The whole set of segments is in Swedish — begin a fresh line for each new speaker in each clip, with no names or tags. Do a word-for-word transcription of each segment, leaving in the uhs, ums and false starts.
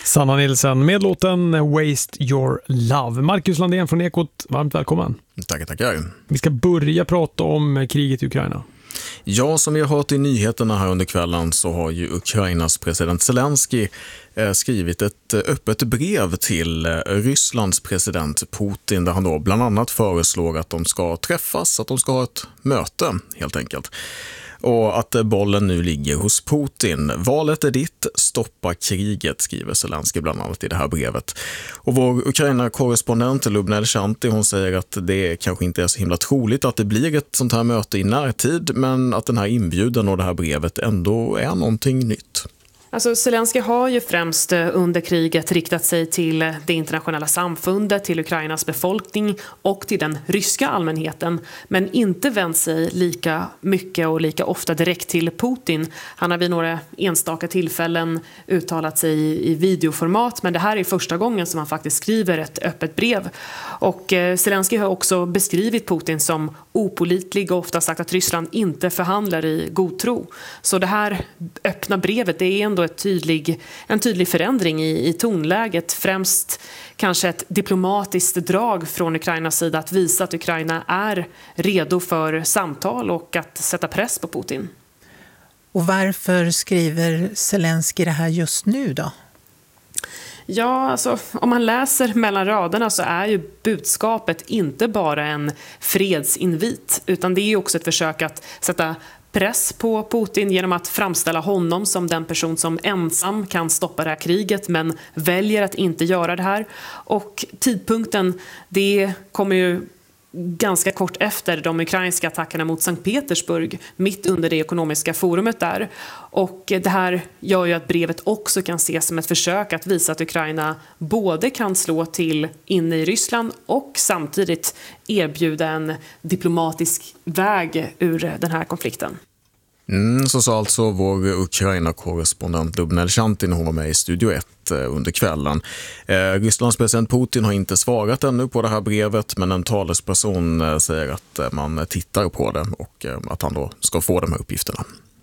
Sanna Nilsson med låten Waste Your Love. Marcus Landén från Ekot, varmt välkommen.
Tackar, tackar.
Vi ska börja prata om kriget i Ukraina.
Ja, som vi har hört i nyheterna här under kvällen så har ju Ukrainas president Zelensky skrivit ett öppet brev till Rysslands president Putin där han då bland annat föreslår att de ska träffas, att de ska ha ett möte helt enkelt. Och att bollen nu ligger hos Putin. Valet är ditt, stoppa kriget, skriver Zelensky bland annat i det här brevet. Och vår Ukraina-korrespondent Lubna Elchanti, hon säger att det kanske inte är så himla troligt att det blir ett sånt här möte i närtid, men att den här inbjudan och det här brevet ändå är någonting nytt.
Alltså Zelensky har ju främst under kriget riktat sig till det internationella samfundet, till Ukrainas befolkning och till den ryska allmänheten, men inte vänt sig lika mycket och lika ofta direkt till Putin. Han har vid några enstaka tillfällen uttalat sig i videoformat, men det här är första gången som han faktiskt skriver ett öppet brev. Och Zelensky har också beskrivit Putin som opålitlig och ofta sagt att Ryssland inte förhandlar i god tro. Så det här öppna brevet, det är en Ett tydlig, en tydlig förändring i, i tonläget, främst kanske ett diplomatiskt drag från Ukrainas sida att visa att Ukraina är redo för samtal och att sätta press på Putin.
Och varför skriver Zelensky det här just nu då?
Ja, alltså, om man läser mellan raderna så är ju budskapet inte bara en fredsinvit, utan det är också ett försök att sätta press på Putin genom att framställa honom som den person som ensam kan stoppa det här kriget men väljer att inte göra det här. Och tidpunkten, det kommer ju ganska kort efter de ukrainska attackerna mot Sankt Petersburg, mitt under det ekonomiska forumet där. Och det här gör ju att brevet också kan ses som ett försök att visa att Ukraina både kan slå till inne i Ryssland och samtidigt erbjuda en diplomatisk väg ur den här konflikten.
Mm, så sa alltså vår Ukraina-korrespondent Lubna Elchanti när hon var med i Studio ett eh, under kvällen. Eh, Rysslands president Putin har inte svarat ännu på det här brevet, men en talesperson eh, säger att eh, man tittar på det och eh, att han då ska få de här uppgifterna.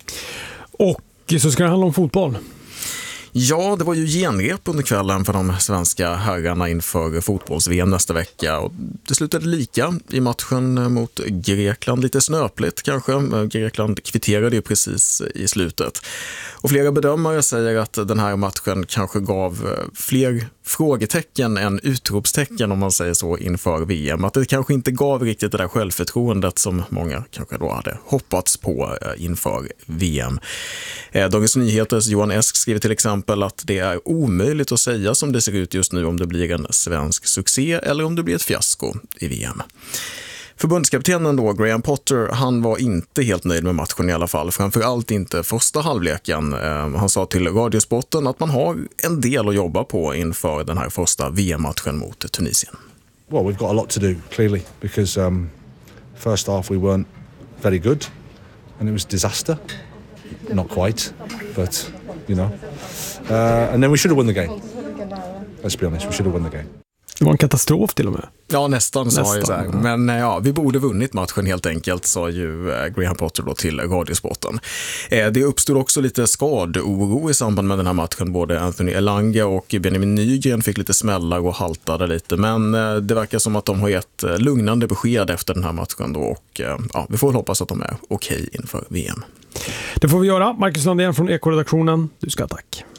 Och så ska det handla om fotboll.
Ja, det var ju genrep under kvällen för de svenska herrarna inför fotbolls-V M nästa vecka. Och det slutade lika i matchen mot Grekland, lite snöpligt kanske. Grekland kvitterade ju precis i slutet. Och flera bedömare säger att den här matchen kanske gav fler frågetecken än utropstecken, om man säger så, inför V M. Att det kanske inte gav riktigt det där självförtroendet som många kanske då hade hoppats på inför V M. Dagens Nyheters Johan Esk skriver till exempel att det är omöjligt att säga som det ser ut just nu om det blir en svensk succé eller om det blir ett fiasko i V M. Förbundskaptenen då, Graham Potter, han var inte helt nöjd med matchen i alla fall. Framförallt inte första halvleken. Han sa till Radiosporten att man har en del att jobba på inför den här första V M-matchen mot Tunisien.
Well, we've got a lot to do, clearly, because um, first half we weren't very good and it was disaster. Not quite, but, you know. Uh, and then we should have won the game. Let's be honest, we should have won the game.
Det var en katastrof till och med.
Ja, nästan, sa
nästan.
jag så här. Men ja, vi borde vunnit matchen helt enkelt, sa ju Graham Potter då till Radiosporten. Det uppstod också lite skadoro i samband med den här matchen. Både Anthony Elanga och Benjamin Nygren fick lite smällar och haltade lite. Men det verkar som att de har gett lugnande besked efter den här matchen då. Och ja, vi får hoppas att de är okej inför V M.
Det får vi göra. Marcus Landén från Eko-redaktionen. Du ska ha tack.